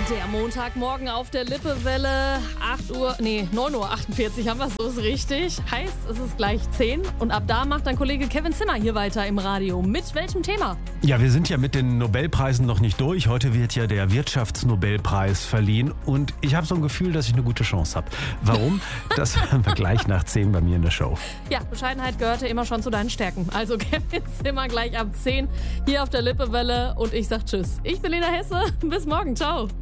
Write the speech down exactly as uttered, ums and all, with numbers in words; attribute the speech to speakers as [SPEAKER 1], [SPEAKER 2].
[SPEAKER 1] Der Montagmorgen auf der Lippewelle, acht Uhr, nee, neun Uhr achtundvierzig haben wir es, so ist richtig. Heißt, es ist gleich zehn und ab da macht dann Kollege Kevin Zimmer hier weiter im Radio. Mit welchem Thema?
[SPEAKER 2] Ja, wir sind ja mit den Nobelpreisen noch nicht durch. Heute wird ja der Wirtschaftsnobelpreis verliehen und ich habe so ein Gefühl, dass ich eine gute Chance habe. Warum? Das hören wir gleich nach zehn bei mir in der Show.
[SPEAKER 1] Ja, Bescheidenheit gehörte immer schon zu deinen Stärken. Also Kevin Zimmer gleich ab zehn hier auf der Lippewelle und ich sag Tschüss. Ich bin Lena Hesse, bis morgen, ciao.